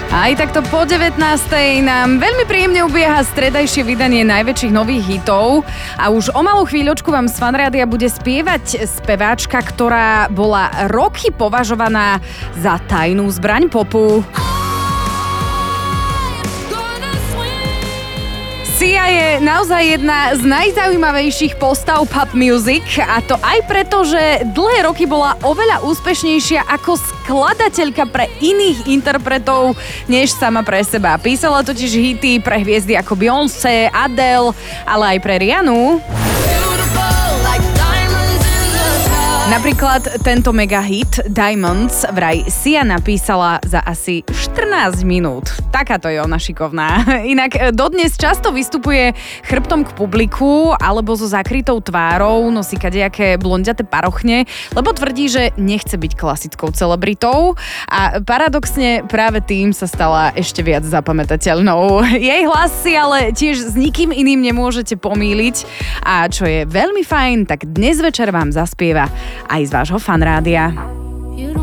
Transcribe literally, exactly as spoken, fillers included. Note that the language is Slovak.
Aj takto po devätnástej nám veľmi príjemne ubieha stredajšie vydanie najväčších nových hitov a už o malú chvíľočku vám z Fanrádia bude spievať speváčka, ktorá bola roky považovaná za tajnú zbraň popu. Sia je naozaj jedna z najzaujímavejších postav pop music a to aj preto, že dlhé roky bola oveľa úspešnejšia ako skladateľka pre iných interpretov, než sama pre seba. Písala totiž hity pre hviezdy ako Beyoncé, Adele, ale aj pre Rihannu. Napríklad tento mega hit Diamonds vraj Sia napísala za asi štrnásť minút. Takáto je ona šikovná. Inak dodnes často vystupuje chrbtom k publiku alebo so zakrytou tvárou, nosí kadejaké blondiaté parochne, lebo tvrdí, že nechce byť klasickou celebritou a paradoxne práve tým sa stala ešte viac zapamätateľnou. Jej hlas si ale tiež s nikým iným nemôžete pomýliť a čo je veľmi fajn, tak dnes večer vám zaspieva aj z vášho Fanrádia.